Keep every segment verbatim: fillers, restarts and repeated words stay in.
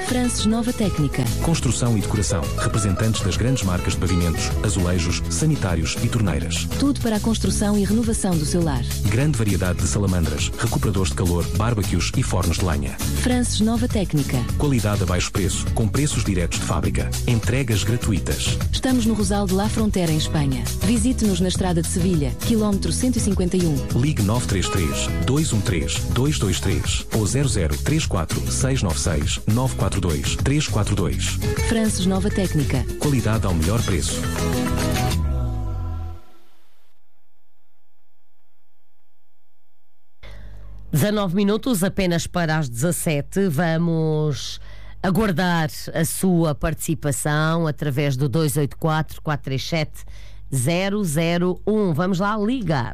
Frances Nova Técnica. Construção e decoração. Representantes das grandes marcas de pavimentos, azulejos, sanitários e torneiras. Tudo para a construção e renovação do seu lar. Grande variedade de salamandras, recuperadores de calor, barbecues e fornos de lenha. Frances Nova Técnica. Qualidade a baixo preço, com preços diretos de fábrica. Entregas gratuitas. Estamos no Rosal de La Frontera, em Espanha. Visite-nos na estrada de Sevilha, quilómetro cento e cinquenta e um. Ligue nove três três, dois um três, dois dois três ou zero zero três quatro, seis nove seis, nove quatro dois, três quatro dois. Frances Nova Técnica. Qualidade ao melhor preço. dezanove minutos apenas para as dezassete. Vamos aguardar a sua participação através do dois oito quatro, quatro três sete, zero zero um. Vamos lá ligar.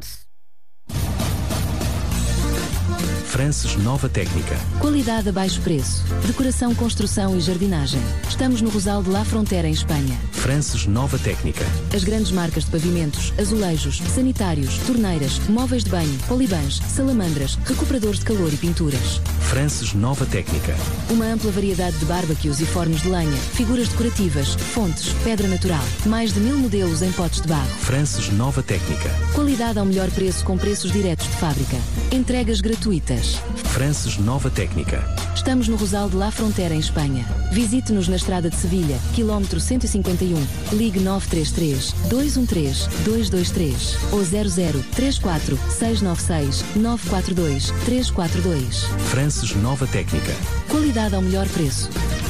Frances Nova Técnica. Qualidade a baixo preço. Decoração, construção e jardinagem. Estamos no Rosal de La Frontera, em Espanha. Frances Nova Técnica. As grandes marcas de pavimentos, azulejos, sanitários, torneiras, móveis de banho, polibãs, salamandras, recuperadores de calor e pinturas. Frances Nova Técnica. Uma ampla variedade de barbecues e fornos de lenha, figuras decorativas, fontes, pedra natural. Mais de mil modelos em potes de barro. Frances Nova Técnica. Qualidade ao melhor preço com preços diretos de fábrica. Entregas gratuitas. Frances Nova Técnica. Estamos no Rosal de La Frontera, em Espanha. Visite-nos na estrada de Sevilha, quilómetro cento e cinquenta e um. Ligue nove três três, dois um três, dois dois três ou zero zero três quatro, seis nove seis, nove quatro dois, três quatro dois. Frances Nova Técnica. Qualidade ao melhor preço.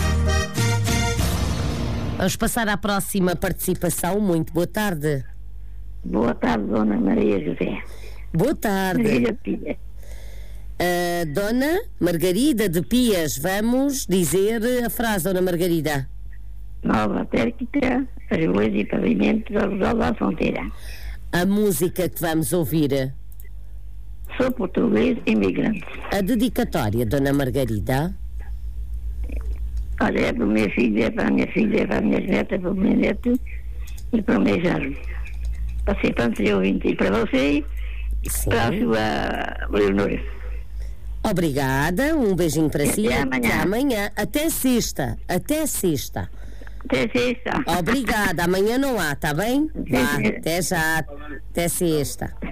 Vamos passar à próxima participação. Muito boa tarde. Boa tarde, Dona Maria José. Boa tarde. Maria Pia. Uh, Dona Margarida de Pias, vamos dizer a frase, Dona Margarida. Nova Técnica, azulejos e pavimentos ao Rosal da Fronteira. A música que vamos ouvir. Sou português imigrante. A dedicatória, Dona Margarida. Olha, é para o meu filho, é para a minha filha, é para as minhas netas, para o meu neto e para o meu genro. Para ser tantos ouvintes e para você e para a sua Leonora. Obrigada, um beijinho para si. Até amanhã. Até amanhã. Até sexta. Até sexta. Até sexta. Obrigada. Amanhã não há, tá bem? Até Vá, sexta. até já. Até sexta.